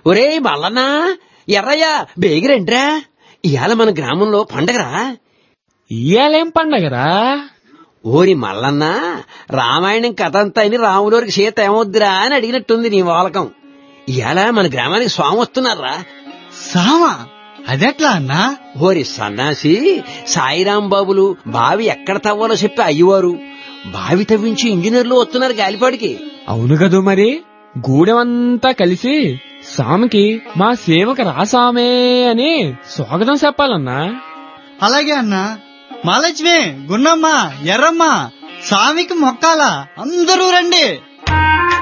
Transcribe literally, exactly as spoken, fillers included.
ఒరే మల్లన్నా, ఎర్రయ్యా, బేగిరంట్రా, ఇవాళ మన గ్రామంలో పండగరా. ఇయాలేం పండగరా? ఓరి మల్లన్న, రామాయణం కథ అంతా అని రాములోరికి సీత ఏమొద్దురా అని అడిగినట్టుంది నీ వాలకం. ఇవాళ మన గ్రామానికి స్వామి వస్తున్నారా. సామా? అదెట్లా అన్నా? ఓరి సన్నాసి, సాయిరాం బాబులు బావి ఎక్కడ తవ్వాలో చెప్పి అయ్యవారు బావి తవ్వించి ఇంజనీర్లు వస్తున్నారు గాలిపాడికి. అవును కదూ మరి. గూడెమంతా కలిసి సామికి మా సేవకు రాసామే అని స్వాగతం చెప్పాలన్నా. అలాగే అన్నా. మాలక్ష్మి, గున్నమ్మ, ఎర్రమ్మ, స్వామికి మొక్కాల, అందరూ రండి.